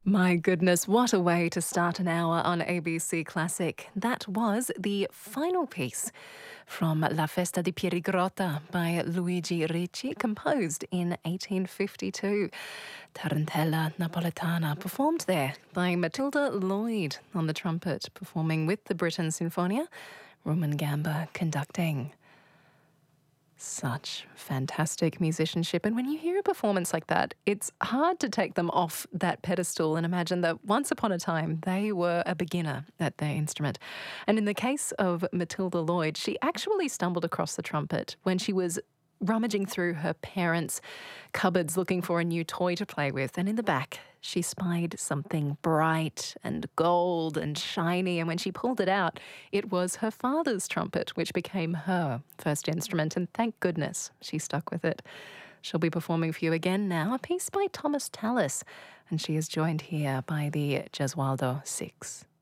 My goodness, what a way to start an hour on ABC Classic. That was the final piece from La Festa di Pierigrotta by Luigi Ricci, composed in 1852. Tarantella Napoletana, performed there by Matilda Lloyd on the trumpet, performing with the Britain Sinfonia, Roman Gamba conducting. Such fantastic musicianship. And when you hear a performance like that, it's hard to take them off that pedestal and imagine that once upon a time they were a beginner at their instrument. And in the case of Matilda Lloyd, she actually stumbled across the trumpet when she was rummaging through her parents' cupboards looking for a new toy to play with. And in the back, she spied something bright and gold and shiny. And when she pulled it out, it was her father's trumpet, which became her first instrument. And thank goodness she stuck with it. She'll be performing for you again now, a piece by Thomas Tallis. And she is joined here by the Gesualdo Six.